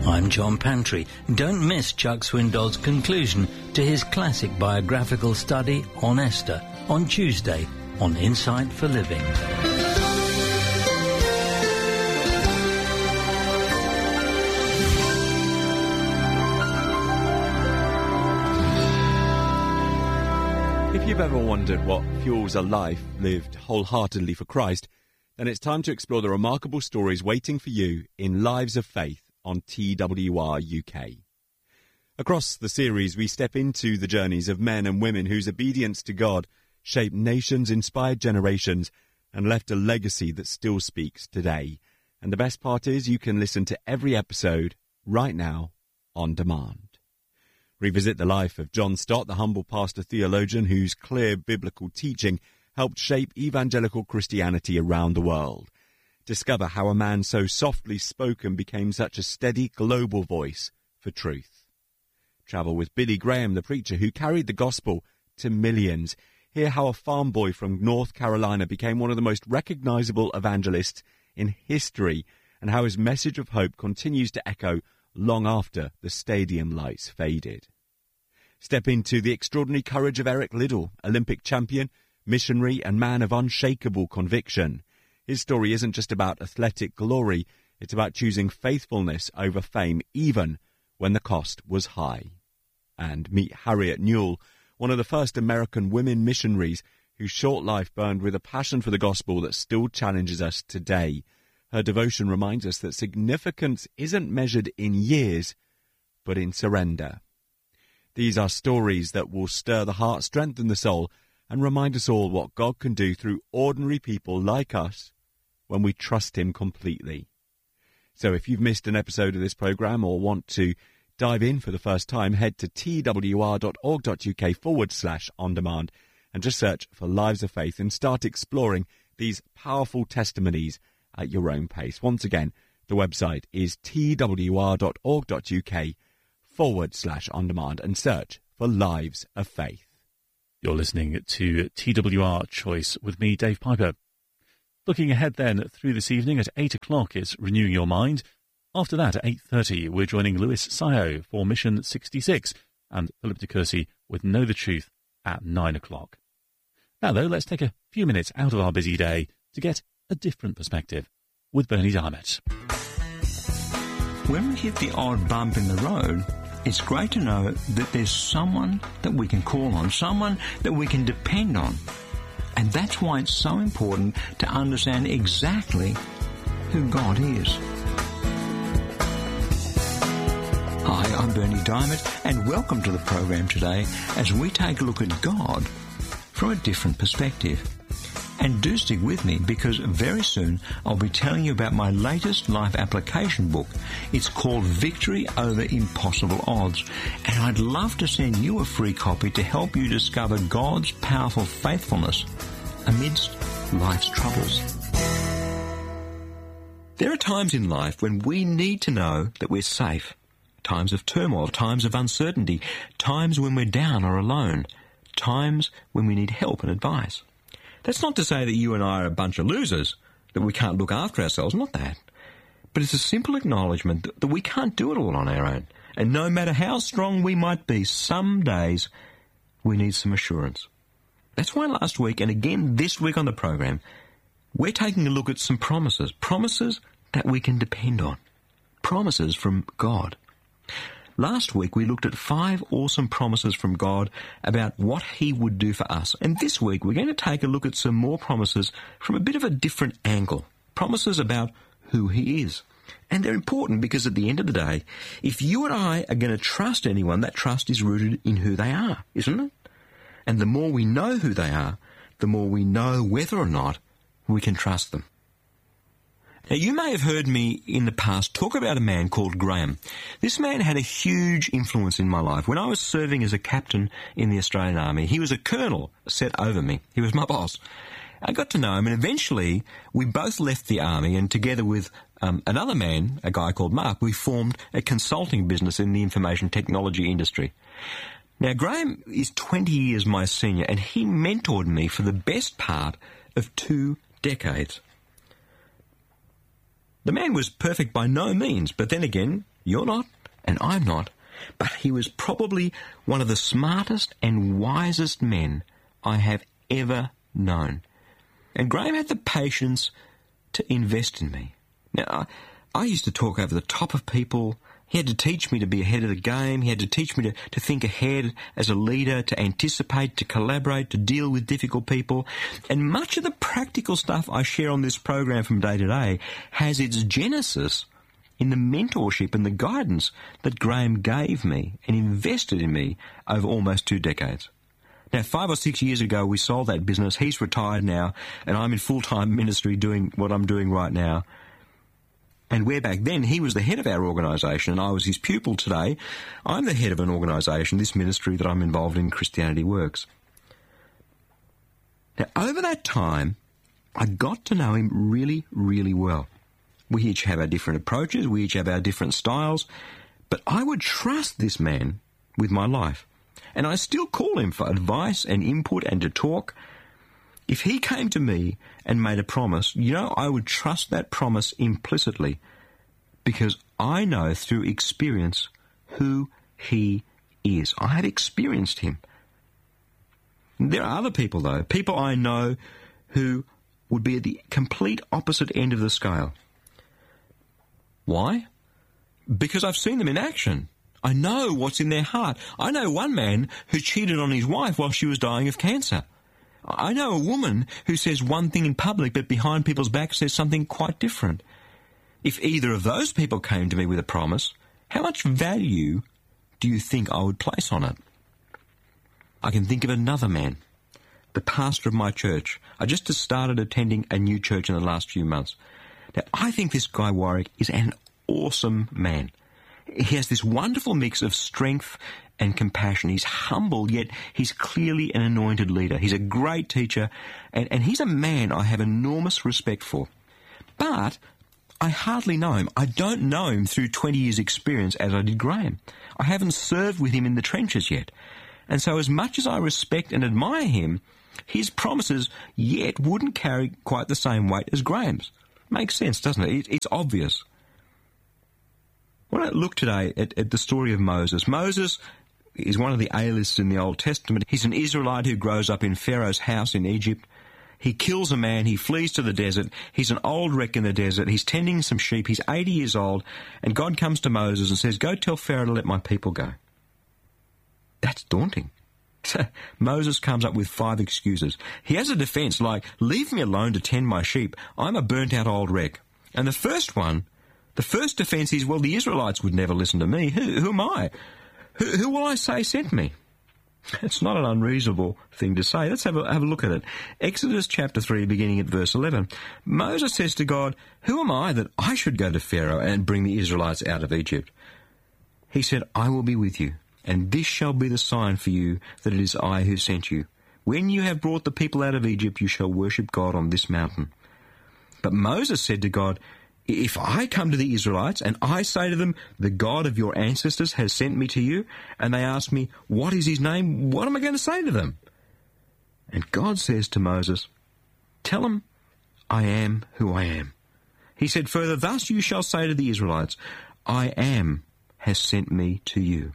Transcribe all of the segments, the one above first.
I'm John Pantry. Don't miss Chuck Swindoll's conclusion to his classic biographical study on Esther on Tuesday on Insight for Living. If you've ever wondered what fuels a life lived wholeheartedly for Christ, then it's time to explore the remarkable stories waiting for you in Lives of Faith on TWR UK. Across the series, we step into the journeys of men and women whose obedience to God shaped nations, inspired generations, and left a legacy that still speaks today. And the best part is you can listen to every episode right now on demand. Revisit the life of John Stott, the humble pastor theologian whose clear biblical teaching helped shape evangelical Christianity around the world. Discover how a man so softly spoken became such a steady global voice for truth. Travel with Billy Graham, the preacher who carried the gospel to millions. Hear how a farm boy from North Carolina became one of the most recognizable evangelists in history, and how his message of hope continues to echo long after the stadium lights faded. Step into the extraordinary courage of Eric Liddell, Olympic champion, missionary and man of unshakable conviction. His story isn't just about athletic glory, it's about choosing faithfulness over fame even when the cost was high. And meet Harriet Newell, one of the first American women missionaries whose short life burned with a passion for the gospel that still challenges us today. Her devotion reminds us that significance isn't measured in years, but in surrender. These are stories that will stir the heart, strengthen the soul, and remind us all what God can do through ordinary people like us when we trust Him completely. So if you've missed an episode of this programme or want to dive in for the first time, head to twr.org.uk/on-demand and just search for Lives of Faith and start exploring these powerful testimonies at your own pace. Once again, the website is twr.org.uk/on-demand and search for Lives of Faith. You're listening to TWR Choice with me, Dave Piper. Looking ahead then through this evening at 8 o'clock is Renewing Your Mind. After that at 8:30 we're joining Lewis Sayo for Mission 66 and Philip de Courcy with Know the Truth at 9 o'clock. Now though, let's take a few minutes out of our busy day to get a different perspective with Bernie Diamond. When we hit the odd bump in the road, it's great to know that there's someone that we can call on, someone that we can depend on. And that's why it's so important to understand exactly who God is. Hi, I'm Bernie Diamond, and welcome to the program today as we take a look at God from a different perspective. And do stick with me because very soon I'll be telling you about my latest life application book. It's called Victory Over Impossible Odds, and I'd love to send you a free copy to help you discover God's powerful faithfulness amidst life's troubles. There are times in life when we need to know that we're safe. Times of turmoil, times of uncertainty, times when we're down or alone, times when we need help and advice. That's not to say that you and I are a bunch of losers, that we can't look after ourselves, not that. But it's a simple acknowledgement that we can't do it all on our own. And no matter how strong we might be, some days we need some assurance. That's why last week, and again this week on the program, we're taking a look at some promises that we can depend on. Promises from God. Last week we looked at 5 awesome promises from God about what He would do for us. And this week we're going to take a look at some more promises from a bit of a different angle. Promises about who He is. And they're important because at the end of the day, if you and I are going to trust anyone, that trust is rooted in who they are, isn't it? And the more we know who they are, the more we know whether or not we can trust them. Now, you may have heard me in the past talk about a man called Graham. This man had a huge influence in my life. When I was serving as a captain in the Australian Army, he was a colonel set over me. He was my boss. I got to know him, and eventually we both left the Army, and together with another man, a guy called Mark, we formed a consulting business in the information technology industry. Now, Graham is 20 years my senior, and he mentored me for the best part of 2 decades. The man was perfect by no means, but then again, you're not, and I'm not. But he was probably one of the smartest and wisest men I have ever known. And Graham had the patience to invest in me. Now, I used to talk over the top of people. He had to teach me to be ahead of the game. He had to teach me to think ahead as a leader, to anticipate, to collaborate, to deal with difficult people. And much of the practical stuff I share on this program from day to day has its genesis in the mentorship and the guidance that Graham gave me and invested in me over almost 2 decades. Now, 5 or 6 years ago, we sold that business. He's retired now, and I'm in full-time ministry doing what I'm doing right now. And where back then he was the head of our organisation and I was his pupil, today I'm the head of an organisation, this ministry that I'm involved in, Christianity Works. Now, over that time, I got to know him really, really well. We each have our different approaches, we each have our different styles, but I would trust this man with my life. And I still call him for advice and input and to talk. If he came to me and made a promise, I would trust that promise implicitly because I know through experience who he is. I have experienced him. There are other people, though, people I know who would be at the complete opposite end of the scale. Why? Because I've seen them in action. I know what's in their heart. I know one man who cheated on his wife while she was dying of cancer. I know a woman who says one thing in public but behind people's backs says something quite different. If either of those people came to me with a promise, how much value do you think I would place on it? I can think of another man, the pastor of my church. I just started attending a new church in the last few months. Now, I think this Guy Warwick is an awesome man. He has this wonderful mix of strength and compassion. He's humble, yet he's clearly an anointed leader. He's a great teacher, and he's a man I have enormous respect for. But I hardly know him. I don't know him through 20 years' experience as I did Graham. I haven't served with him in the trenches yet. And so as much as I respect and admire him, his promises yet wouldn't carry quite the same weight as Graham's. Makes sense, doesn't it? It's obvious. When I look today at the story of Moses, Moses is one of the A-lists in the Old Testament. He's an Israelite who grows up in Pharaoh's house in Egypt. He kills a man, he flees to the desert, he's an old wreck in the desert, he's tending some sheep, he's 80 years old, and God comes to Moses and says, "Go tell Pharaoh to let my people go." That's daunting. So Moses comes up with 5 excuses. He has a defence like, "Leave me alone to tend my sheep. I'm a burnt-out old wreck." And the first defence is, well, the Israelites would never listen to me. Who am I? Who will I say sent me? It's not an unreasonable thing to say. Let's have a look at it. Exodus chapter 3, beginning at verse 11. Moses says to God, "Who am I that I should go to Pharaoh and bring the Israelites out of Egypt?" He said, "I will be with you, and this shall be the sign for you that it is I who sent you. When you have brought the people out of Egypt, you shall worship God on this mountain." But Moses said to God, "If I come to the Israelites and I say to them, 'The God of your ancestors has sent me to you,' and they ask me, 'What is his name?' what am I going to say to them?" And God says to Moses, "Tell them, I am who I am." He said further, "Thus you shall say to the Israelites, 'I am has sent me to you.'"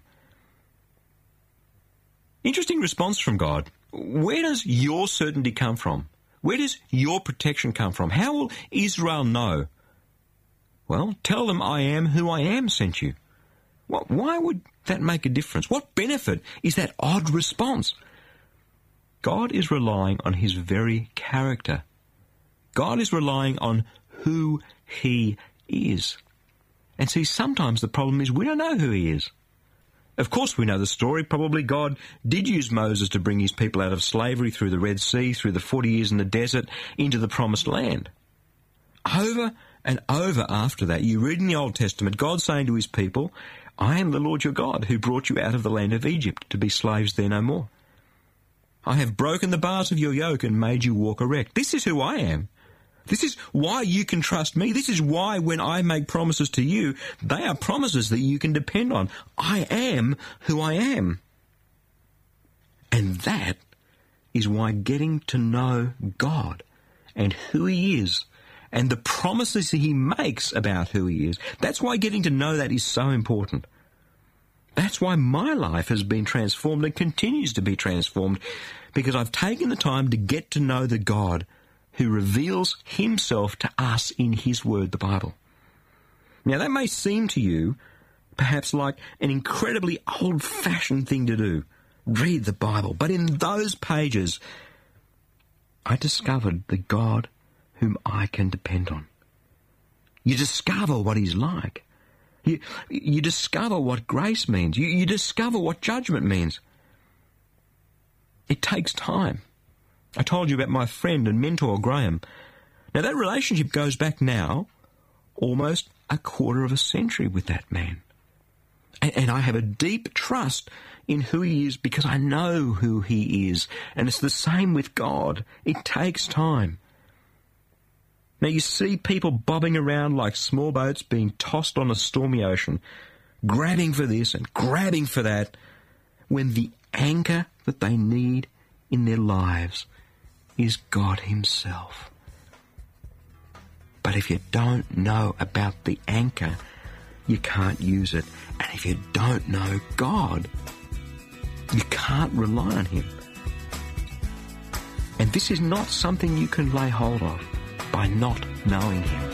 Interesting response from God. Where does your certainty come from? Where does your protection come from? How will Israel know? Well, tell them I am who I am sent you. Why would that make a difference? What benefit is that odd response? God is relying on his very character. God is relying on who he is. And see, sometimes the problem is we don't know who he is. Of course, we know the story. Probably God did use Moses to bring his people out of slavery through the Red Sea, through the 40 years in the desert, into the Promised Land. Over and over after that, you read in the Old Testament, God saying to his people, "I am the Lord your God who brought you out of the land of Egypt to be slaves there no more. I have broken the bars of your yoke and made you walk erect." This is who I am. This is why you can trust me. This is why when I make promises to you, they are promises that you can depend on. I am who I am. And that is why getting to know God and who he is and the promises he makes about who he is. That's why getting to know that is so important. That's why my life has been transformed and continues to be transformed, because I've taken the time to get to know the God who reveals himself to us in his word, the Bible. Now, that may seem to you perhaps like an incredibly old-fashioned thing to do, read the Bible. But in those pages, I discovered the God whom I can depend on. You discover what he's like. You discover what grace means. You discover what judgment means. It takes time. I told you about my friend and mentor, Graham. Now, that relationship goes back now almost a quarter of a century with that man. And I have a deep trust in who he is because I know who he is. And it's the same with God. It takes time. Now, you see people bobbing around like small boats being tossed on a stormy ocean, grabbing for this and grabbing for that, when the anchor that they need in their lives is God himself. But if you don't know about the anchor, you can't use it. And if you don't know God, you can't rely on him. And this is not something you can lay hold of by not knowing him.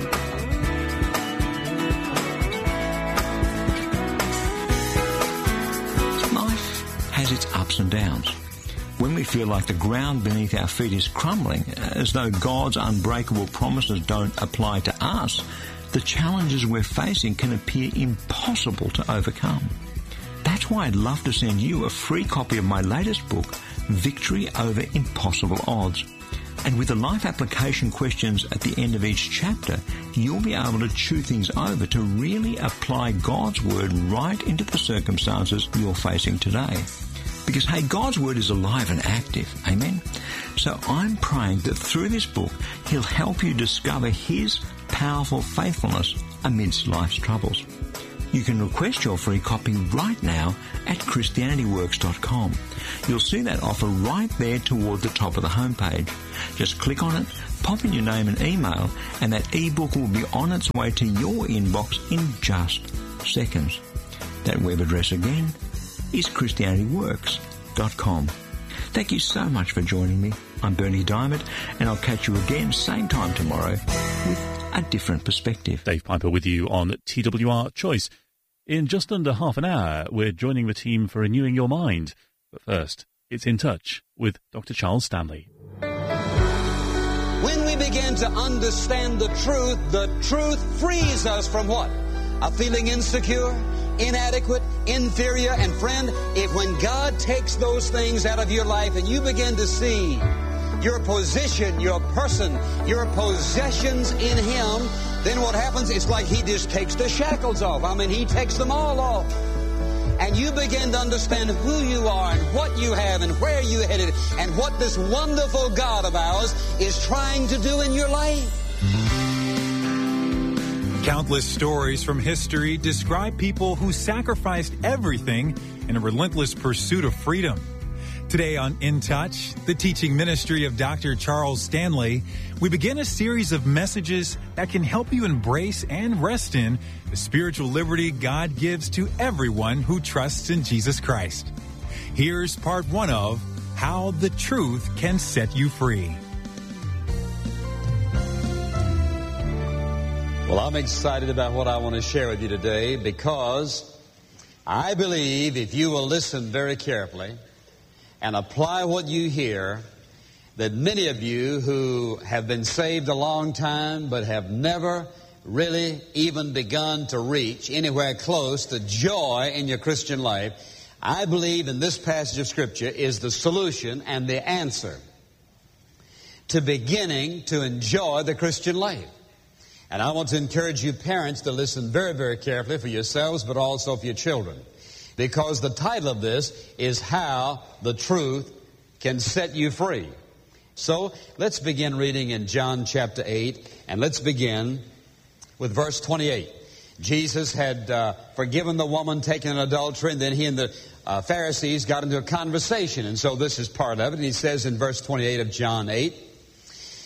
Life has its ups and downs. When we feel like the ground beneath our feet is crumbling, as though God's unbreakable promises don't apply to us, the challenges we're facing can appear impossible to overcome. That's why I'd love to send you a free copy of my latest book, Victory Over Impossible Odds. And with the life application questions at the end of each chapter, you'll be able to chew things over to really apply God's word right into the circumstances you're facing today. Because, hey, God's word is alive and active. Amen? So I'm praying that through this book, he'll help you discover his powerful faithfulness amidst life's troubles. You can request your free copy right now at ChristianityWorks.com. You'll see that offer right there toward the top of the homepage. Just click on it, pop in your name and email, and that ebook will be on its way to your inbox in just seconds. That web address again is ChristianityWorks.com. Thank you so much for joining me. I'm Bernie Diamond, and I'll catch you again same time tomorrow with a different perspective. Dave Piper with you on TWR Choice. In just under half an hour, we're joining the team for Renewing Your Mind. But first, it's In Touch with Dr. Charles Stanley. When we begin to understand the truth frees us from what? A feeling insecure, inadequate, inferior. And friend, if when God takes those things out of your life and you begin to see your position, your person, your possessions in him, then what happens is like he just takes the shackles off. I mean, he takes them all off. And you begin to understand who you are and what you have and where you're headed and what this wonderful God of ours is trying to do in your life. Countless stories from history describe people who sacrificed everything in a relentless pursuit of freedom. Today on In Touch, the teaching ministry of Dr. Charles Stanley, we begin a series of messages that can help you embrace and rest in the spiritual liberty God gives to everyone who trusts in Jesus Christ. Here's part 1 of How the Truth Can Set You Free. Well, I'm excited about what I want to share with you today because I believe if you will listen very carefully and apply what you hear, that many of you who have been saved a long time but have never really even begun to reach anywhere close to joy in your Christian life, I believe in this passage of Scripture is the solution and the answer to beginning to enjoy the Christian life. And I want to encourage you parents to listen very, very carefully for yourselves, but also for your children. Because the title of this is How the Truth Can Set You Free. So let's begin reading in John chapter 8, and let's begin with verse 28. Jesus had forgiven the woman taken in adultery, and then he and the Pharisees got into a conversation. And so this is part of it. And he says in verse 28 of John 8,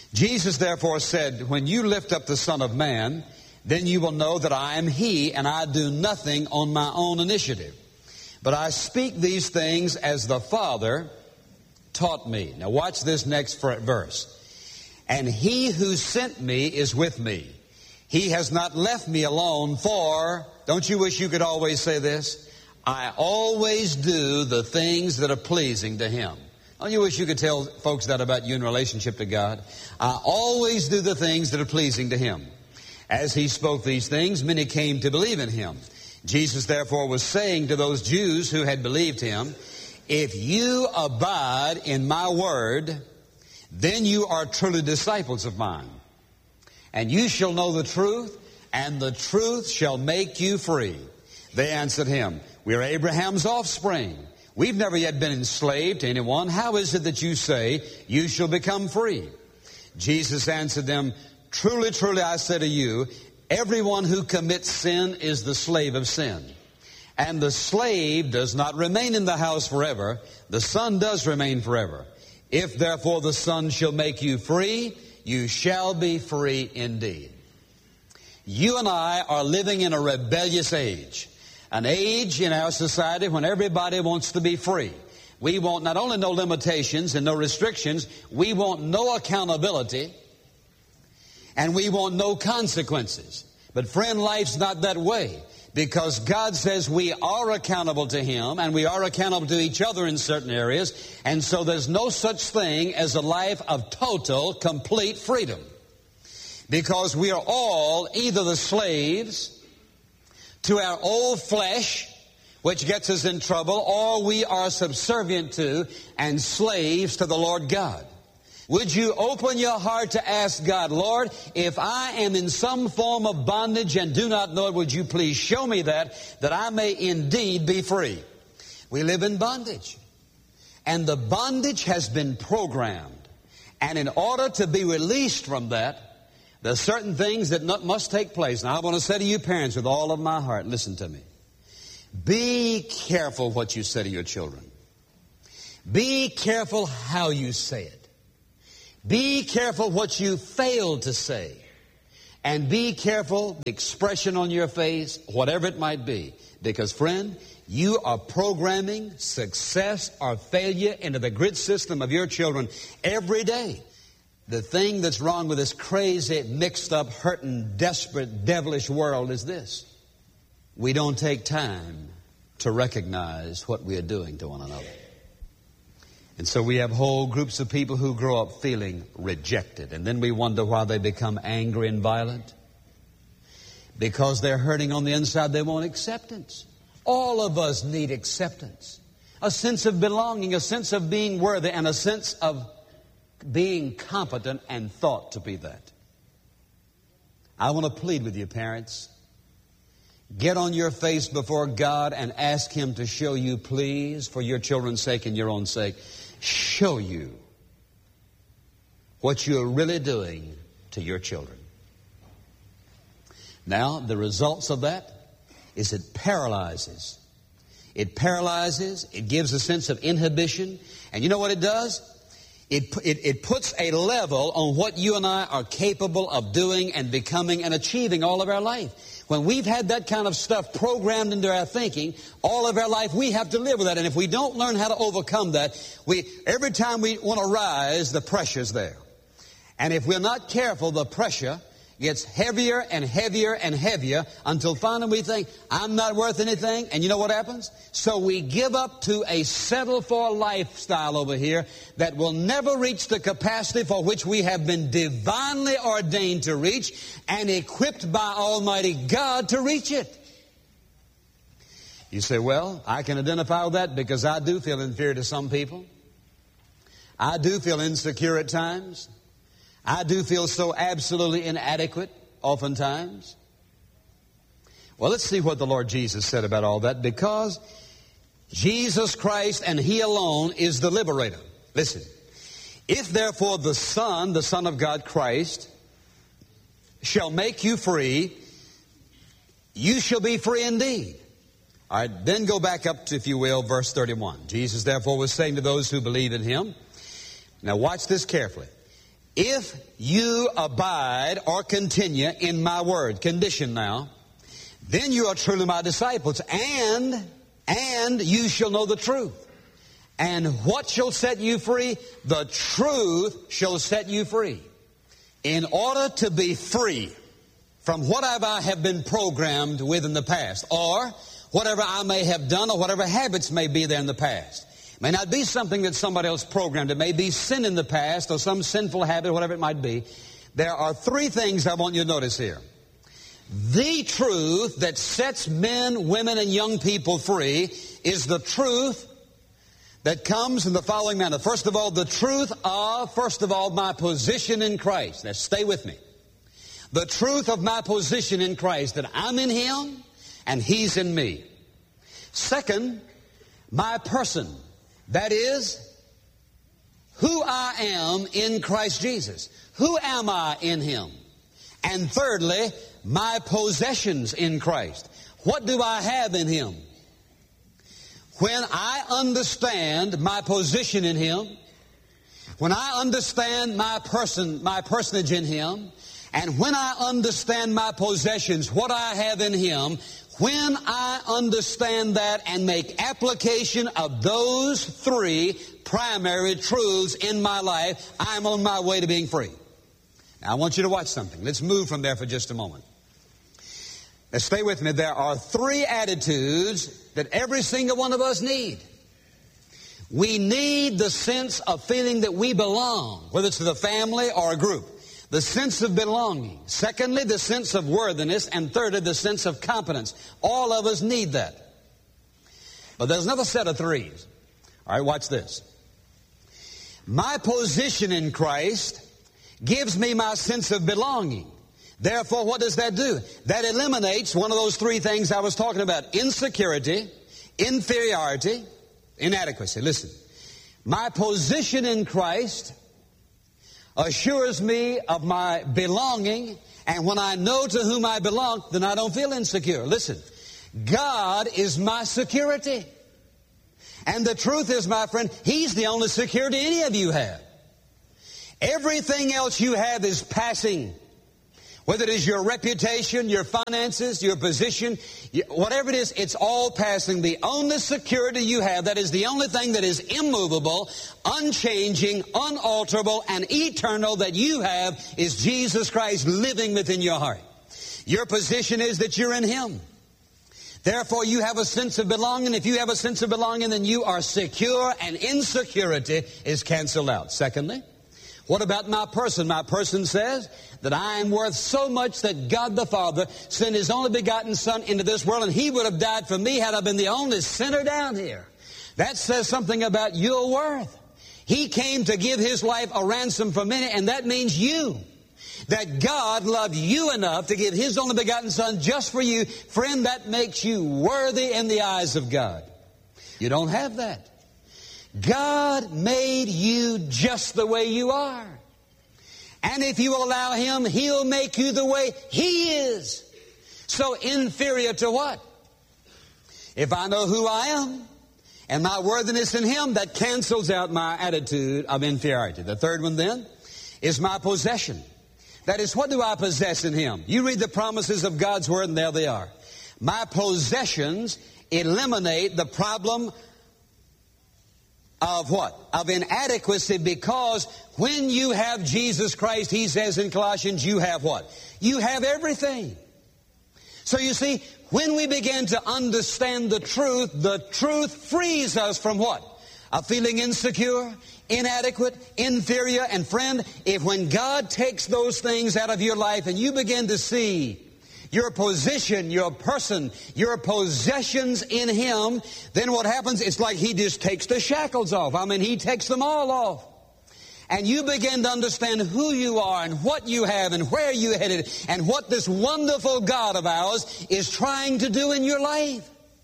Jesus therefore said, when you lift up the Son of Man, then you will know that I am He, and I do nothing on my own initiative. But I speak these things as the Father taught me. Now watch this next verse. And He who sent me is with me. He has not left me alone, for, don't you wish you could always say this? I always do the things that are pleasing to Him. Don't you wish you could tell folks that about you in relationship to God? I always do the things that are pleasing to Him. As He spoke these things, many came to believe in Him. Jesus therefore was saying to those Jews who had believed Him, if you abide in my word, then you are truly disciples of mine. And you shall know the truth, and the truth shall make you free. They answered Him, we are Abraham's offspring. We've never yet been enslaved to anyone. How is it that you say you shall become free? Jesus answered them, truly, truly, I say to you, everyone who commits sin is the slave of sin. And the slave does not remain in the house forever. The Son does remain forever. If therefore the Son shall make you free, you shall be free indeed. You and I are living in a rebellious age. An age in our society when everybody wants to be free. We want not only no limitations and no restrictions, we want no accountability, and we want no consequences. But friend, life's not that way, because God says we are accountable to Him, and we are accountable to each other in certain areas, and so there's no such thing as a life of total, complete freedom. Because we are all either the slaves to our old flesh, which gets us in trouble, or we are subservient to and slaves to the Lord God. Would you open your heart to ask God, Lord, if I am in some form of bondage and do not know it, would you please show me that I may indeed be free? We live in bondage. And the bondage has been programmed. And in order to be released from that, there are certain things that must take place. Now, I want to say to you parents with all of my heart, listen to me. Be careful what you say to your children. Be careful how you say it. Be careful what you fail to say. And be careful the expression on your face, whatever it might be. Because, friend, you are programming success or failure into the grid system of your children every day. The thing that's wrong with this crazy, mixed up, hurting, desperate, devilish world is this. We don't take time to recognize what we are doing to one another. And so we have whole groups of people who grow up feeling rejected. And then we wonder why they become angry and violent. Because they're hurting on the inside, they want acceptance. All of us need acceptance. A sense of belonging, a sense of being worthy, and a sense of being competent and thought to be that. I want to plead with you, parents. Get on your face before God and ask Him to show you, please, for your children's sake and your own sake, show you what you're really doing to your children. Now, the results of that is it paralyzes. It paralyzes. It gives a sense of inhibition. And you know what it does? It puts a level on what you and I are capable of doing and becoming and achieving all of our life. When we've had that kind of stuff programmed into our thinking, all of our life we have to live with that. And if we don't learn how to overcome that, every time we want to rise, the pressure's there. And if we're not careful, the pressure gets heavier and heavier and heavier until finally we think, I'm not worth anything. And you know what happens? So we give up to a settle-for lifestyle over here that will never reach the capacity for which we have been divinely ordained to reach and equipped by Almighty God to reach it. You say, well, I can identify with that because I do feel inferior to some people. I do feel insecure at times. I do feel so absolutely inadequate oftentimes. Well, let's see what the Lord Jesus said about all that, because Jesus Christ and He alone is the liberator. Listen, if therefore the Son of God, Christ, shall make you free, you shall be free indeed. All right, then go back up to, if you will, verse 31. Jesus therefore was saying to those who believe in Him, now watch this carefully. if you abide or continue in my word, condition now, then you are truly my disciples, and you shall know the truth. And what shall set you free? The truth shall set you free. In order to be free from whatever I have been programmed with in the past, or whatever I may have done, or whatever habits may be there in the past. It may not be something that somebody else programmed. It may be sin in the past, or some sinful habit, whatever it might be. There are three things I want you to notice here. The truth that sets men, women, and young people free is the truth that comes in the following manner. First of all, the truth of, my position in Christ. Now, stay with me. The truth of my position in Christ, that I'm in Him and He's in me. Second, my person. That is, who I am in Christ Jesus. Who am I in Him? And thirdly, my possessions in Christ. What do I have in Him? When I understand my position in Him, when I understand my personage in Him, and when I understand my possessions, what I have in Him, when I understand that and make application of those three primary truths in my life, I'm on my way to being free. Now, I want you to watch something. Let's move from there for just a moment. Now, stay with me. There are three attitudes that every single one of us need. We need the sense of feeling that we belong, whether it's to the family or a group. The sense of belonging. Secondly, the sense of worthiness. And thirdly, the sense of competence. All of us need that. But there's another set of threes. All right, watch this. My position in Christ gives me my sense of belonging. Therefore, what does that do? That eliminates one of those three things I was talking about. Insecurity, inferiority, inadequacy. Listen, my position in Christ assures me of my belonging, and when I know to whom I belong, then I don't feel insecure. Listen, God is my security. And the truth is, my friend, He's the only security any of you have. Everything else you have is passing. Whether it is your reputation, your finances, your position, whatever it is, it's all passing. The only security you have, that is the only thing that is immovable, unchanging, unalterable, and eternal that you have, is Jesus Christ living within your heart. Your position is that you're in Him. Therefore, you have a sense of belonging. If you have a sense of belonging, then you are secure, and insecurity is canceled out. Secondly, what about my person? My person says that I am worth so much that God the Father sent His only begotten Son into this world, and He would have died for me had I been the only sinner down here. That says something about your worth. He came to give His life a ransom for many, and that means you. That God loved you enough to give His only begotten Son just for you. Friend, that makes you worthy in the eyes of God. You don't have that. God made you just the way you are. And if you will allow Him, He'll make you the way He is. So inferior to what? If I know who I am and my worthiness in Him, that cancels out my attitude of inferiority. The third one then is my possession. That is, what do I possess in Him? You read the promises of God's Word and there they are. My possessions eliminate the problem of what? Of inadequacy, because when you have Jesus Christ, He says in Colossians, you have what? You have everything. So you see, when we begin to understand the truth frees us from what? Of feeling insecure, inadequate, inferior. And friend, if when God takes those things out of your life and you begin to see your position, your person, your possessions in Him, then what happens, it's like He just takes the shackles off. I mean, He takes them all off. And you begin to understand who you are and what you have and where you're headed and what this wonderful God of ours is trying to do in your life.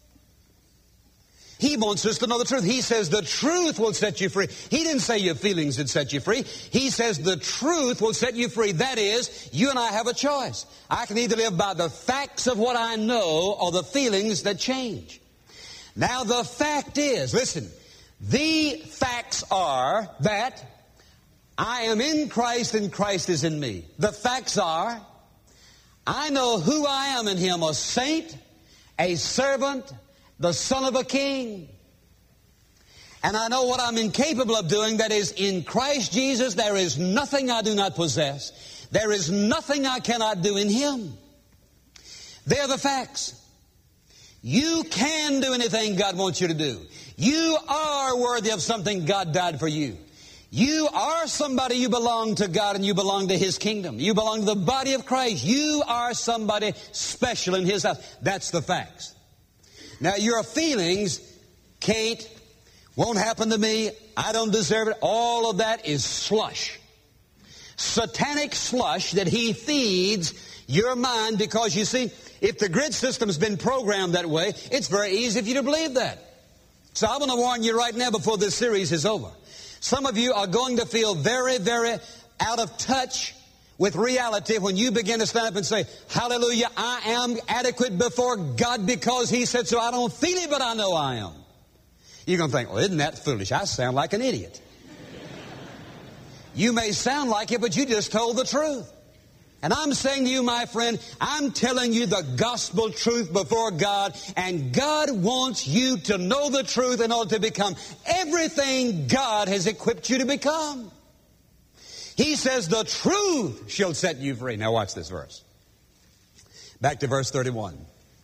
He wants us to know the truth. He says the truth will set you free. He didn't say your feelings would set you free. He says the truth will set you free. That is, you and I have a choice. I can either live by the facts of what I know or the feelings that change. Now the fact is, listen, the facts are that I am in Christ and Christ is in me. The facts are, I know who I am in Him, a saint, a servant, the son of a king. And I know what I'm incapable of doing, that is, in Christ Jesus, there is nothing I do not possess. There is nothing I cannot do in Him. They're the facts. You can do anything God wants you to do. You are worthy of something. God died for you. You are somebody. You belong to God and you belong to His kingdom. You belong to the body of Christ. You are somebody special in His house. That's the facts. Now, your feelings won't happen to me. I don't deserve it. All of that is slush. Satanic slush that he feeds your mind, because you see, if the grid system's been programmed that way, it's very easy for you to believe that. So I want to warn you right now before this series is over. Some of you are going to feel very, very out of touch with reality when you begin to stand up and say, hallelujah, I am adequate before God because He said so. I don't feel it, but I know I am. You're going to think, well, isn't that foolish? I sound like an idiot. You may sound like it, but you just told the truth. And I'm saying to you, my friend, I'm telling you the gospel truth before God, and God wants you to know the truth in order to become everything God has equipped you to become. He says the truth shall set you free. Now watch this verse. Back to verse 31.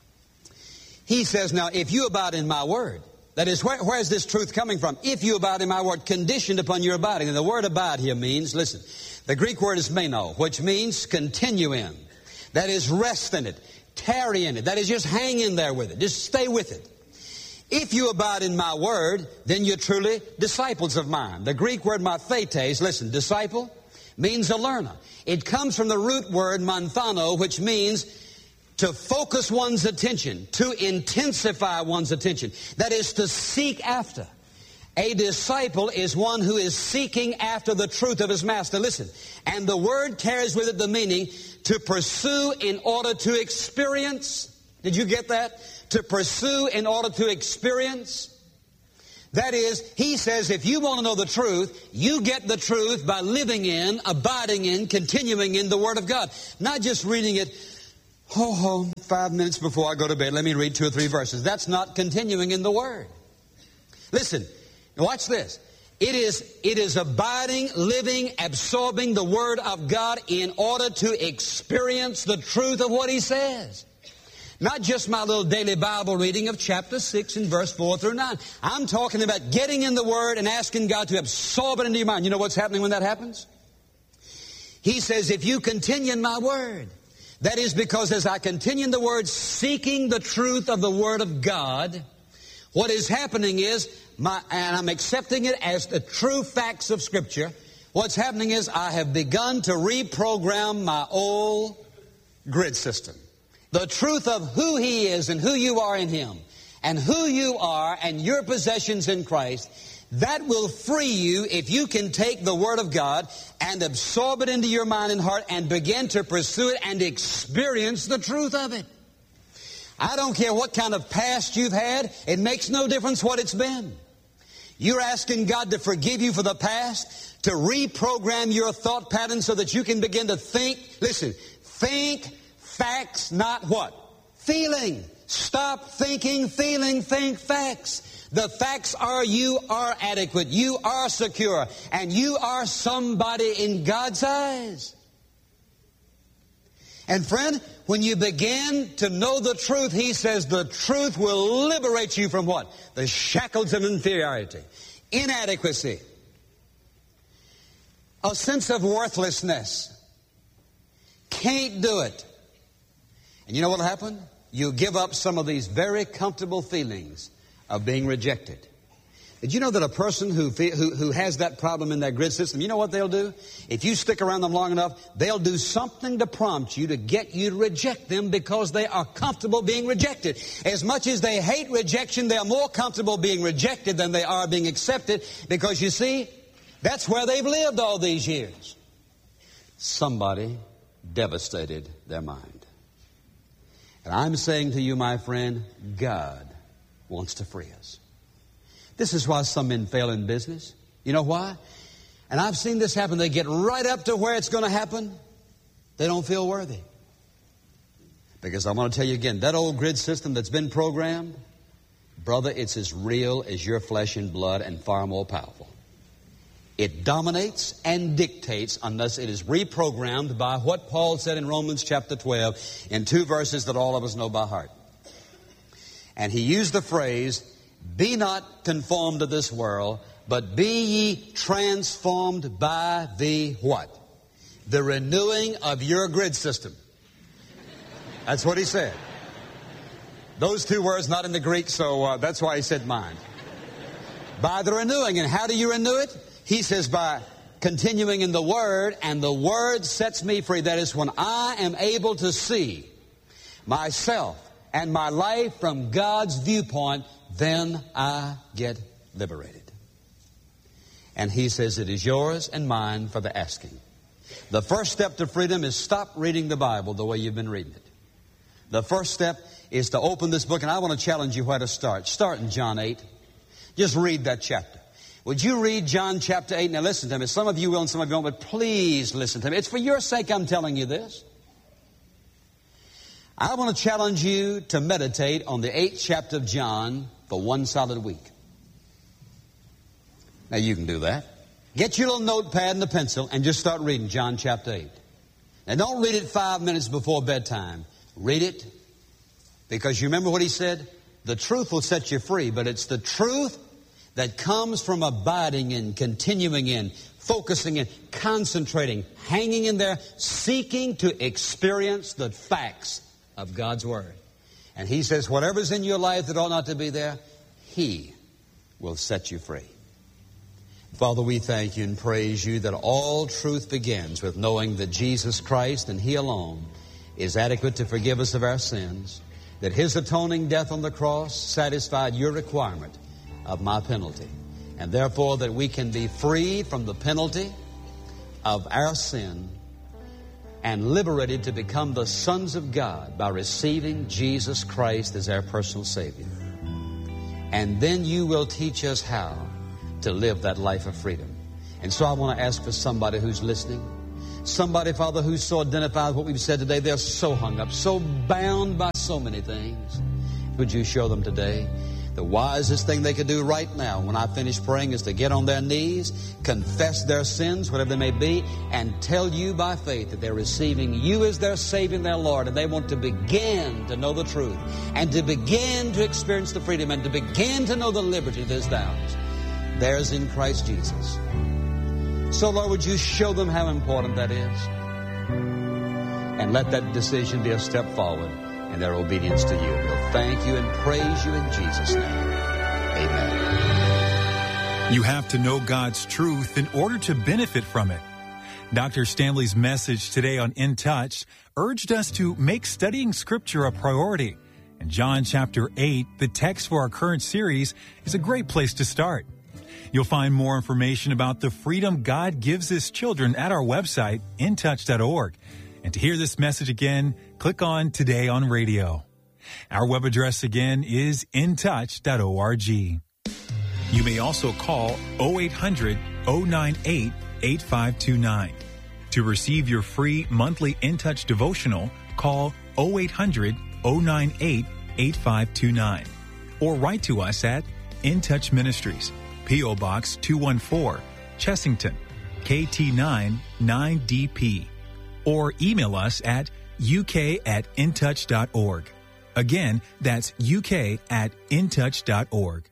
He says, now if you abide in my word, that is, where is this truth coming from? If you abide in my word, conditioned upon your abiding. And the word abide here means, listen, the Greek word is meno, which means continue in. That is, rest in it, tarry in it. That is, just hang in there with it. Just stay with it. If you abide in my word, then you're truly disciples of mine. The Greek word mathetes, listen, disciple means a learner. It comes from the root word manthano, which means to focus one's attention, to intensify one's attention. That is, to seek after. A disciple is one who is seeking after the truth of his master. Listen, and the word carries with it the meaning to pursue in order to experience. Did you get that? To pursue in order to experience. That is, he says, if you want to know the truth, you get the truth by living in, abiding in, continuing in the Word of God. Not just reading it, 5 minutes before I go to bed, let me read 2 or 3 verses. That's not continuing in the Word. Listen, watch this. It is abiding, living, absorbing the Word of God in order to experience the truth of what He says. Not just my little daily Bible reading of chapter 6 and verse 4 through 9. I'm talking about getting in the Word and asking God to absorb it into your mind. You know what's happening when that happens? He says, if you continue in my Word. That is because as I continue in the Word, seeking the truth of the Word of God, what is happening is, and I'm accepting it as the true facts of Scripture, what's happening is I have begun to reprogram my old grid system. The truth of who He is and who you are in Him, and who you are and your possessions in Christ, that will free you if you can take the Word of God and absorb it into your mind and heart and begin to pursue it and experience the truth of it. I don't care what kind of past you've had. It makes no difference what it's been. You're asking God to forgive you for the past, to reprogram your thought pattern so that you can begin to think. Listen, think facts, not what? Feeling. Stop thinking, feeling, think facts. The facts are you are adequate, you are secure, and you are somebody in God's eyes. And friend, when you begin to know the truth, He says the truth will liberate you from what? The shackles of inferiority, inadequacy, a sense of worthlessness. Can't do it. And you know what will happen? You'll give up some of these very comfortable feelings of being rejected. Did you know that a person who has that problem in their grid system, you know what they'll do? If you stick around them long enough, they'll do something to prompt you to get you to reject them because they are comfortable being rejected. As much as they hate rejection, they are more comfortable being rejected than they are being accepted because, you see, that's where they've lived all these years. Somebody devastated their mind. And I'm saying to you, my friend, God wants to free us. This is why some men fail in business. You know why? And I've seen this happen. They get right up to where it's going to happen. They don't feel worthy. Because I'm going to tell you again, that old grid system that's been programmed, brother, it's as real as your flesh and blood and far more powerful. It dominates and dictates unless it is reprogrammed by what Paul said in Romans chapter 12 in 2 verses that all of us know by heart. And he used the phrase, be not conformed to this world, but be ye transformed by the what? The renewing of your grid system. That's what he said. Those two words not in the Greek, so that's why he said mine. By the renewing. And how do you renew it? He says by continuing in the Word, and the Word sets me free. That is when I am able to see myself and my life from God's viewpoint, then I get liberated. And he says it is yours and mine for the asking. The first step to freedom is stop reading the Bible the way you've been reading it. The first step is to open this book, and I want to challenge you where to start. Start in John 8. Just read that chapter. Would you read John chapter 8? Now listen to me. Some of you will and some of you won't, but please listen to me. It's for your sake I'm telling you this. I want to challenge you to meditate on the 8th chapter of John for one solid week. Now you can do that. Get your little notepad and a pencil and just start reading John chapter 8. Now don't read it 5 minutes before bedtime. Read it because you remember what he said? The truth will set you free, but it's the truth that comes from abiding in, continuing in, focusing in, concentrating, hanging in there, seeking to experience the facts of God's Word. And he says whatever's in your life that ought not to be there, he will set you free. Father, we thank you and praise you that all truth begins with knowing that Jesus Christ and he alone is adequate to forgive us of our sins, that his atoning death on the cross satisfied your requirement of my penalty, and therefore that we can be freed from the penalty of our sin and liberated to become the sons of God by receiving Jesus Christ as our personal Savior. And then you will teach us how to live that life of freedom. And so I want to ask for somebody who's listening, somebody, Father, who's so identified with what we've said today. They're so hung up, so bound by so many things. Would you show them today? The wisest thing they could do right now when I finish praying is to get on their knees, confess their sins, whatever they may be, and tell you by faith that they're receiving you as their Savior and their Lord, and they want to begin to know the truth, and to begin to experience the freedom, and to begin to know the liberty that is theirs. Theirs in Christ Jesus. So, Lord, would you show them how important that is? And let that decision be a step forward in their obedience to you. We'll thank you and praise you in Jesus' name. Amen. You have to know God's truth in order to benefit from it. Dr. Stanley's message today on In Touch urged us to make studying Scripture a priority. And John chapter 8, the text for our current series, is a great place to start. You'll find more information about the freedom God gives His children at our website, intouch.org. And to hear this message again, click on Today on Radio. Our web address again is intouch.org. You may also call 0800-098-8529. To receive your free monthly In Touch devotional, call 0800-098-8529. Or write to us at In Touch Ministries, P.O. Box 214, Chessington, KT9 9DP. Or email us at uk@intouch.org. Again, that's uk@intouch.org.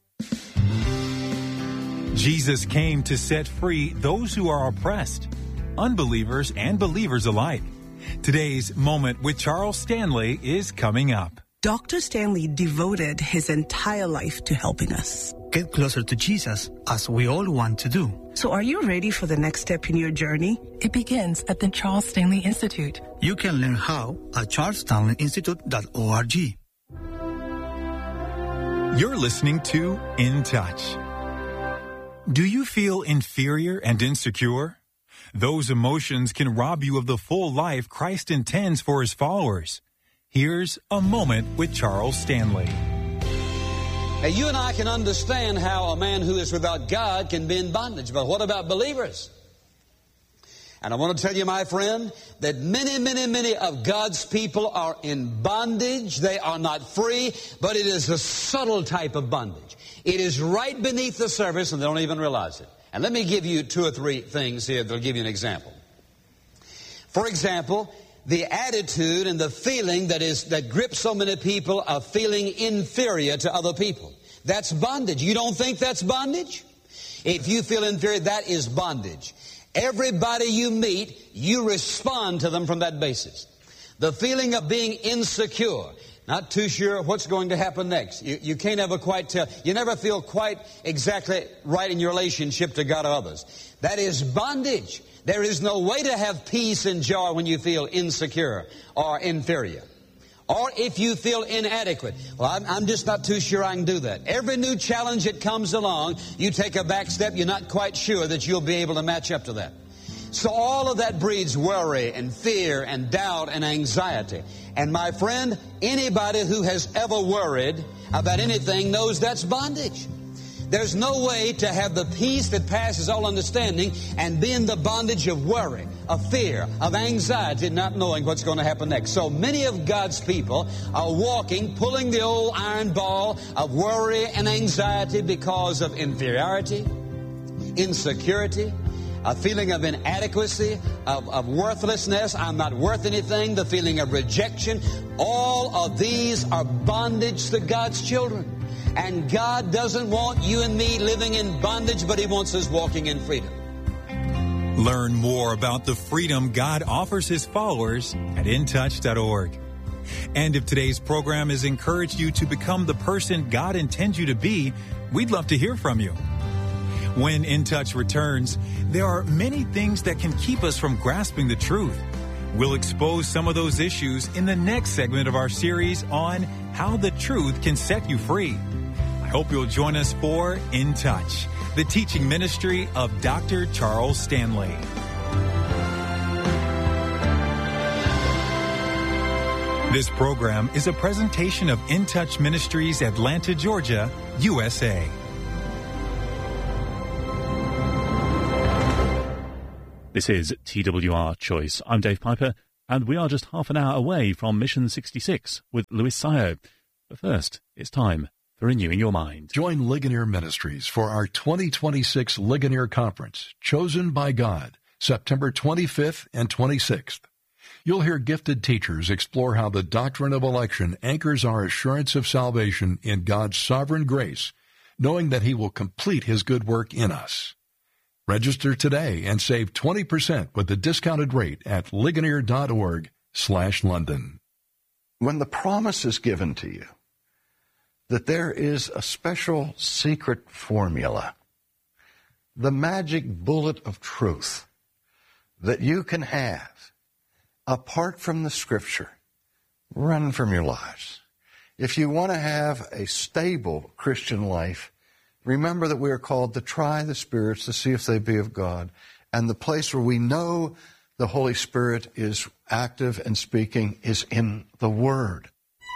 Jesus came to set free those who are oppressed, unbelievers and believers alike. Today's Moment with Charles Stanley is coming up. Dr. Stanley devoted his entire life to helping us get closer to Jesus, as we all want to do. So are you ready for the next step in your journey? It begins at the Charles Stanley Institute. You can learn how at charlesstanleyinstitute.org. You're listening to In Touch. Do you feel inferior and insecure? Those emotions can rob you of the full life Christ intends for His followers. Here's a Moment with Charles Stanley. Now, you and I can understand how a man who is without God can be in bondage, but what about believers? And I want to tell you, my friend, that many of God's people are in bondage. They are not free, but it is a subtle type of bondage. It is right beneath the surface, and they don't even realize it. And let me give you 2 or 3 things here that will give you an example. For example, the attitude and the feeling that grips so many people of feeling inferior to other people. That's bondage. You don't think that's bondage? If you feel inferior, that is bondage. Everybody you meet, you respond to them from that basis. The feeling of being insecure, not too sure what's going to happen next. You can't ever quite tell. You never feel quite exactly right in your relationship to God or others. That is bondage. There is no way to have peace and joy when you feel insecure or inferior. Or if you feel inadequate. Well, I'm just not too sure I can do that. Every new challenge that comes along, you take a back step, you're not quite sure that you'll be able to match up to that. So all of that breeds worry and fear and doubt and anxiety. And my friend, anybody who has ever worried about anything knows that's bondage. There's no way to have the peace that passes all understanding and be in the bondage of worry, of fear, of anxiety, not knowing what's going to happen next. So many of God's people are walking, pulling the old iron ball of worry and anxiety because of inferiority, insecurity, a feeling of inadequacy, of worthlessness, I'm not worth anything, the feeling of rejection. All of these are bondage to God's children. And God doesn't want you and me living in bondage, but He wants us walking in freedom. Learn more about the freedom God offers His followers at intouch.org. And if today's program has encouraged you to become the person God intends you to be, we'd love to hear from you. When In Touch returns, there are many things that can keep us from grasping the truth. We'll expose some of those issues in the next segment of our series on how the truth can set you free. I hope you'll join us for In Touch, the teaching ministry of Dr. Charles Stanley. This program is a presentation of In Touch Ministries, Atlanta, Georgia, USA. This is TWR Choice. I'm Dave Piper, and we are just half an hour away from Mission 66 with Louis Sayo. But first, it's time for Renewing Your Mind. Join Ligonier Ministries for our 2026 Ligonier Conference, Chosen by God, September 25th and 26th. You'll hear gifted teachers explore how the doctrine of election anchors our assurance of salvation in God's sovereign grace, knowing that He will complete His good work in us. Register today and save 20% with the discounted rate at ligonier.org/London. When the promise is given to you that there is a special secret formula, the magic bullet of truth that you can have apart from the Scripture, run from your lives. If you want to have a stable Christian life, remember that we are called to try the spirits to see if they be of God. And the place where we know the Holy Spirit is active and speaking is in the Word.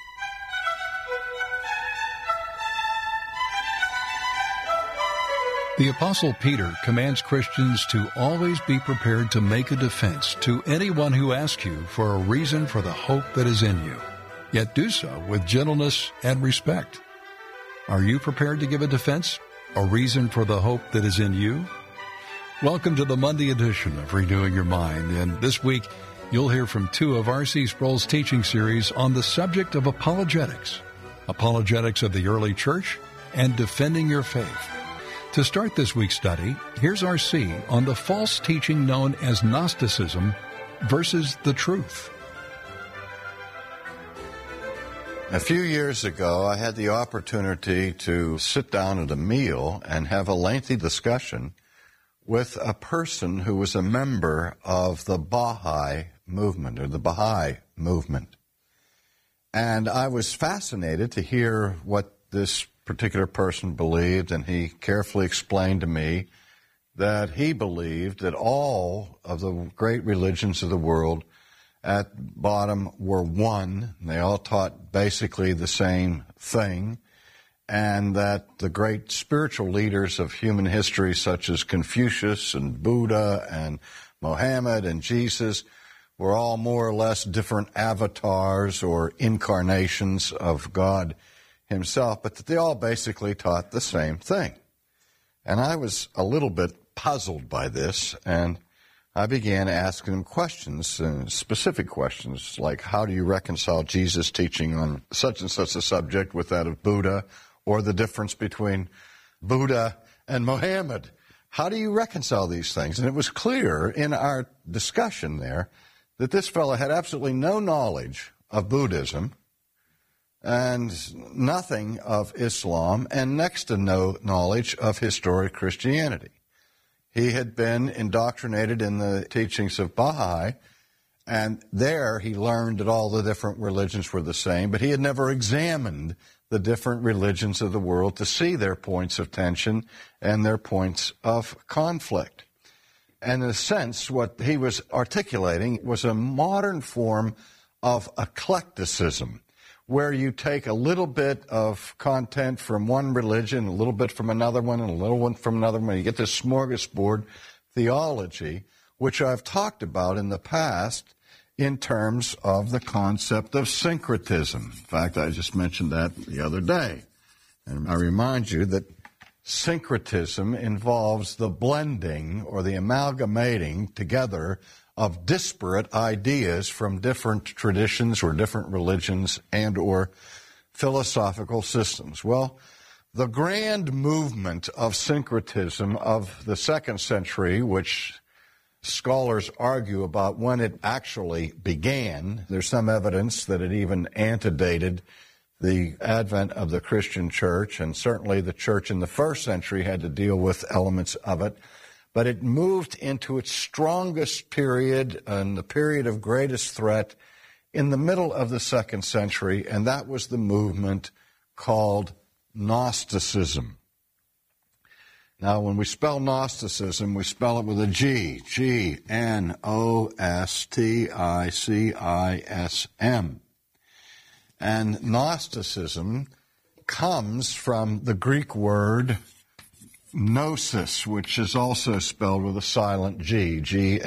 The Apostle Peter commands Christians to always be prepared to make a defense to anyone who asks you for a reason for the hope that is in you, yet do so with gentleness and respect. Are you prepared to give a defense, a reason for the hope that is in you? Welcome to the Monday edition of Renewing Your Mind, and this week you'll hear from 2 of R.C. Sproul's teaching series on the subject of apologetics of the early church and defending your faith. To start this week's study, here's R.C. on the false teaching known as Gnosticism versus the truth. A few years ago, I had the opportunity to sit down at a meal and have a lengthy discussion with a person who was a member of the Baha'i movement, or the Baha'i movement. And I was fascinated to hear what this particular person believed, and he carefully explained to me that he believed that all of the great religions of the world at bottom were one. They all taught basically the same thing, and that the great spiritual leaders of human history, such as Confucius and Buddha and Mohammed and Jesus, were all more or less different avatars or incarnations of God himself, but that they all basically taught the same thing. And I was a little bit puzzled by this, and I began asking him questions, specific questions, like how do you reconcile Jesus' teaching on such and such a subject with that of Buddha, or the difference between Buddha and Mohammed? How do you reconcile these things? And it was clear in our discussion there that this fellow had absolutely no knowledge of Buddhism and nothing of Islam and next to no knowledge of historic Christianity. He had been indoctrinated in the teachings of Baha'i, and there he learned that all the different religions were the same, but he had never examined the different religions of the world to see their points of tension and their points of conflict. And in a sense, what he was articulating was a modern form of eclecticism, where you take a little bit of content from one religion, a little bit from another one, and a little one from another one. You get this smorgasbord theology, which I've talked about in the past in terms of the concept of syncretism. In fact, I just mentioned that the other day. And I remind you that syncretism involves the blending or the amalgamating together of disparate ideas from different traditions or different religions and or philosophical systems. Well, the grand movement of syncretism of the 2nd century, which scholars argue about when it actually began, there's some evidence that it even antedated the advent of the Christian church, and certainly the church in the 1st century had to deal with elements of it. But it moved into its strongest period and the period of greatest threat in the middle of the 2nd century, and that was the movement called Gnosticism. Now, when we spell Gnosticism, we spell it with a G, Gnosticism. And Gnosticism comes from the Greek word gnosis, which is also spelled with a silent G,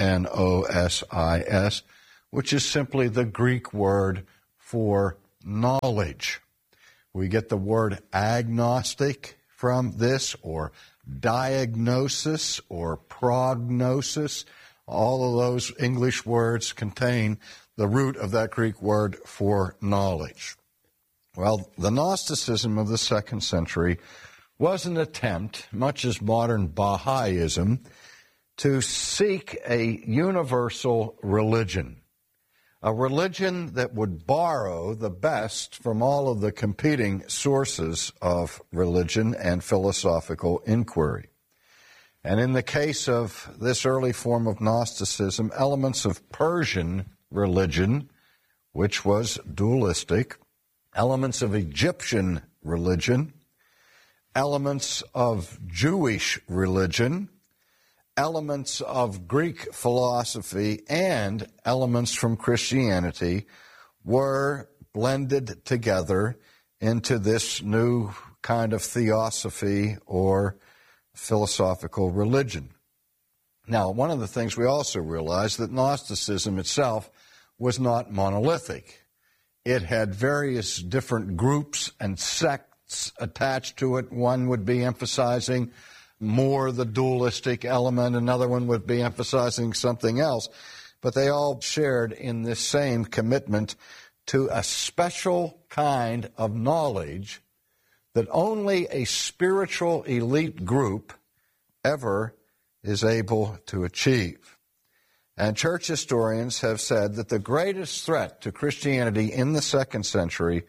Gnosis, which is simply the Greek word for knowledge. We get the word agnostic from this, or diagnosis, or prognosis. All of those English words contain the root of that Greek word for knowledge. Well, the Gnosticism of the 2nd century was an attempt, much as modern Baha'ism, to seek a universal religion, a religion that would borrow the best from all of the competing sources of religion and philosophical inquiry. And in the case of this early form of Gnosticism, elements of Persian religion, which was dualistic, elements of Egyptian religion, elements of Jewish religion, elements of Greek philosophy, and elements from Christianity were blended together into this new kind of theosophy or philosophical religion. Now, one of the things we also realize that Gnosticism itself was not monolithic. It had various different groups and sects attached to it. One would be emphasizing more the dualistic element, another one would be emphasizing something else, but they all shared in this same commitment to a special kind of knowledge that only a spiritual elite group ever is able to achieve. And church historians have said that the greatest threat to Christianity in the 2nd century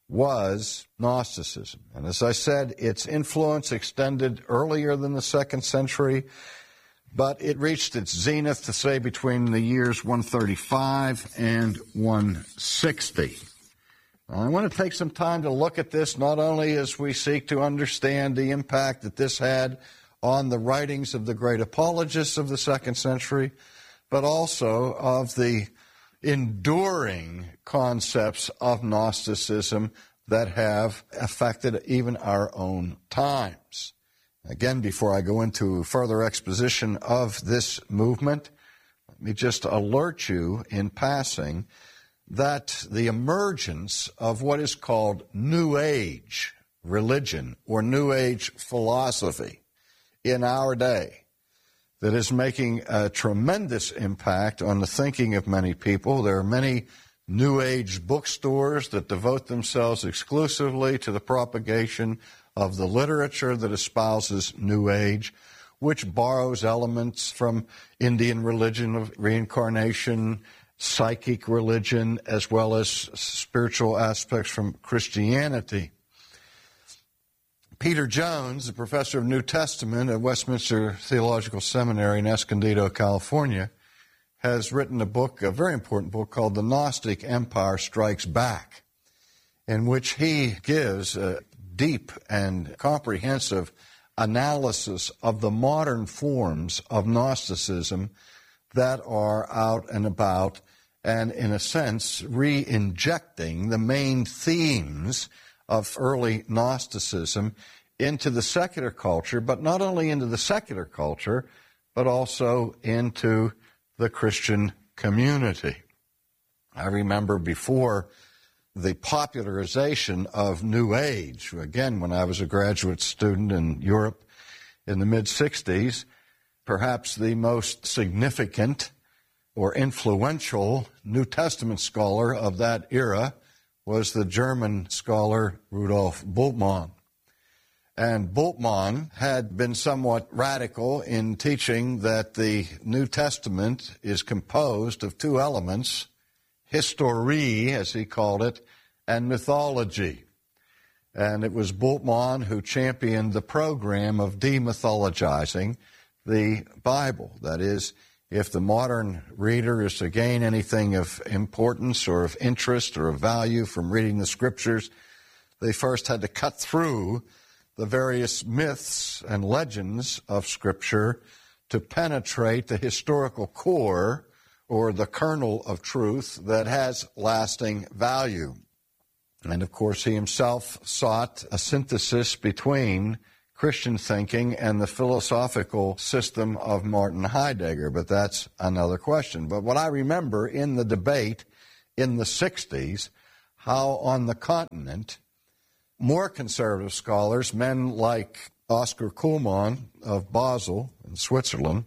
was Gnosticism. And as I said, its influence extended earlier than the 2nd century, but it reached its zenith, to say, between the years 135 and 160. I want to take some time to look at this, not only as we seek to understand the impact that this had on the writings of the great apologists of the 2nd century, but also of the enduring concepts of Gnosticism that have affected even our own times. Again, before I go into further exposition of this movement, let me just alert you in passing that the emergence of what is called New Age religion or New Age philosophy in our day that is making a tremendous impact on the thinking of many people. There are many New Age bookstores that devote themselves exclusively to the propagation of the literature that espouses New Age, which borrows elements from Indian religion of reincarnation, psychic religion, as well as spiritual aspects from Christianity. Peter Jones, the professor of New Testament at Westminster Theological Seminary in Escondido, California, has written a book, a very important book called The Gnostic Empire Strikes Back, in which he gives a deep and comprehensive analysis of the modern forms of Gnosticism that are out and about and, in a sense, re-injecting the main themes of early Gnosticism into the secular culture, but not only into the secular culture, but also into the Christian community. I remember before the popularization of New Age, again, when I was a graduate student in Europe in the mid-60s, perhaps the most significant or influential New Testament scholar of that era was the German scholar Rudolf Bultmann. And Bultmann had been somewhat radical in teaching that the New Testament is composed of two elements, history, as he called it, and mythology. And it was Bultmann who championed the program of demythologizing the Bible. That is, if the modern reader is to gain anything of importance or of interest or of value from reading the Scriptures, they first had to cut through the various myths and legends of Scripture to penetrate the historical core or the kernel of truth that has lasting value. And of course, he himself sought a synthesis between Christian thinking and the philosophical system of Martin Heidegger, but that's another question. But what I remember in the debate in the 60s, how on the continent, more conservative scholars, men like Oscar Kuhlmann of Basel in Switzerland,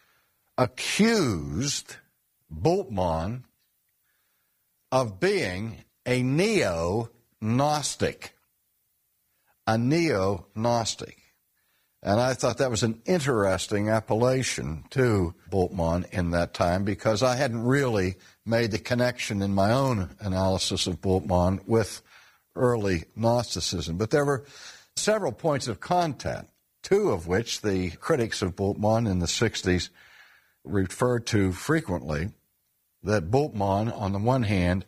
accused Bultmann of being a neo-Gnostic. A neo-Gnostic. And I thought that was an interesting appellation to Bultmann in that time because I hadn't really made the connection in my own analysis of Bultmann with early Gnosticism. But there were several points of contact, two of which the critics of Bultmann in the 60s referred to frequently, that Bultmann, on the one hand,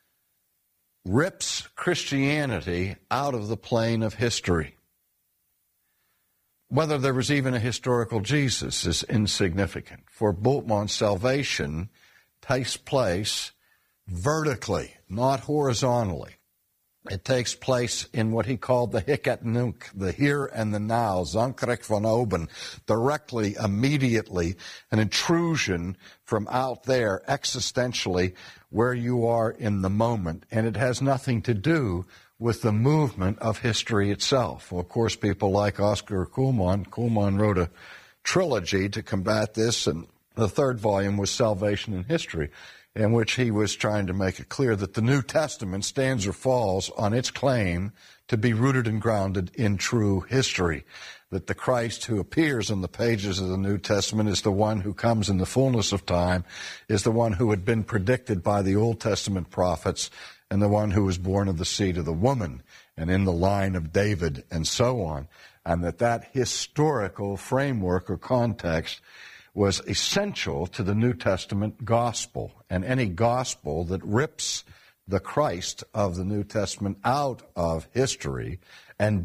rips Christianity out of the plane of history. Whether there was even a historical Jesus is insignificant. For Bultmann, salvation takes place vertically, not horizontally. It takes place in what he called the hic et nunc, the here and the now, Zonkrek von oben, directly, immediately, an intrusion from out there, existentially, where you are in the moment. And it has nothing to do with the movement of history itself. Well, of course, people like Oscar Kuhlmann wrote a trilogy to combat this, and the third volume was Salvation in History, in which he was trying to make it clear that the New Testament stands or falls on its claim to be rooted and grounded in true history, that the Christ who appears in the pages of the New Testament is the one who comes in the fullness of time, is the one who had been predicted by the Old Testament prophets, and the one who was born of the seed of the woman and in the line of David and so on, and that historical framework or context was essential to the New Testament gospel. And any gospel that rips the Christ of the New Testament out of history and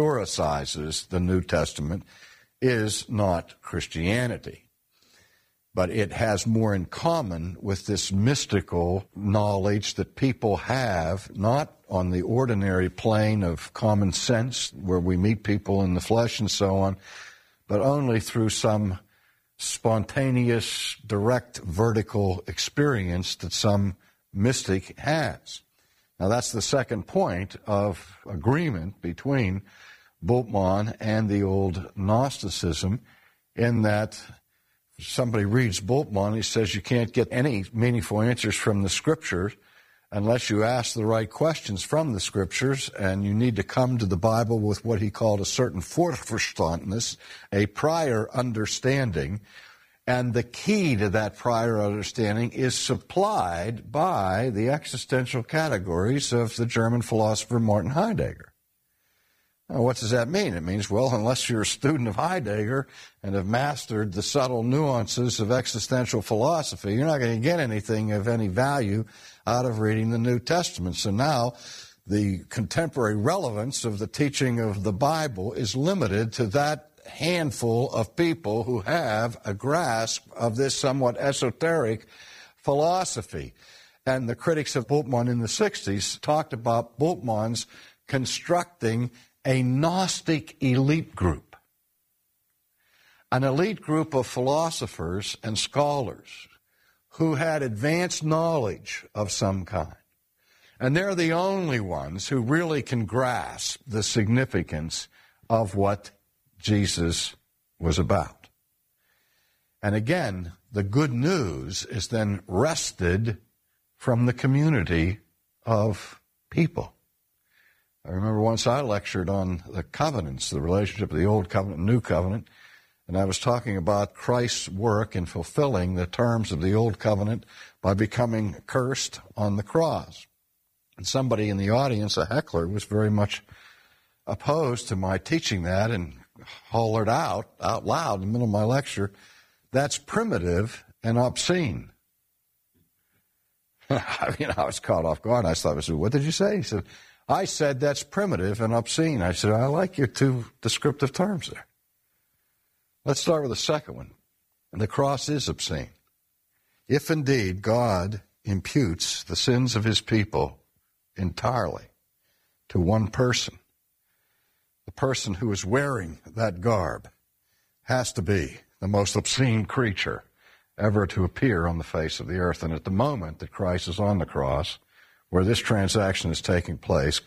dehistoricizes the New Testament is not Christianity. but it has more in common with this mystical knowledge that people have, not on the ordinary plane of common sense, where we meet people in the flesh and so on, but only through some spontaneous, direct, vertical experience that some mystic has. Now, that's the second point of agreement between Bultmann and the old Gnosticism, in that somebody reads Bultmann, he says you can't get any meaningful answers from the Scriptures unless you ask the right questions from the Scriptures, and you need to come to the Bible with what he called a certain Vorverstandnis, a prior understanding, and the key to that prior understanding is supplied by the existential categories of the German philosopher Martin Heidegger. Now, what does that mean? It means, well, unless you're a student of Heidegger and have mastered the subtle nuances of existential philosophy, you're not going to get anything of any value out of reading the New Testament. So now the contemporary relevance of the teaching of the Bible is limited to that handful of people who have a grasp of this somewhat esoteric philosophy. And the critics of Bultmann in the 60s talked about Bultmann's constructing a Gnostic elite group, an elite group of philosophers and scholars who had advanced knowledge of some kind. And they're the only ones who really can grasp the significance of what Jesus was about. And again, the good news is then wrested from the community of people. I remember once I lectured on the covenants, the relationship of the Old Covenant and New Covenant, and I was talking about Christ's work in fulfilling the terms of the Old Covenant by becoming cursed on the cross. And somebody in the audience, a heckler, was very much opposed to my teaching that and hollered out loud in the middle of my lecture, "That's primitive and obscene." I mean, I was caught off guard. I thought, "What did you say?" He said, "I said that's primitive and obscene." I said, "I like your two descriptive terms there." Let's start with the second one. The cross is obscene. If indeed God imputes the sins of his people entirely to one person, the person who is wearing that garb has to be the most obscene creature ever to appear on the face of the earth. And at the moment that Christ is on the cross, where this transaction is taking place,